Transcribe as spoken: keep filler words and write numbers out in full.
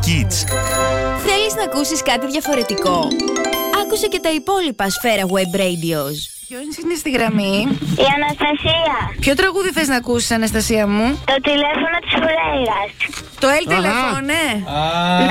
Kids. Θέλεις να ακούσεις κάτι διαφορετικό? Άκουσε και τα υπόλοιπα Σφαίρα Web Radios. Ποιος είναι στη γραμμή? Η Αναστασία. Ποιο τραγούδι θες να ακούσεις, Αναστασία μου? Το τηλέφωνο της Φουρέιρας. Το Ελ τηλέφωνο, ναι.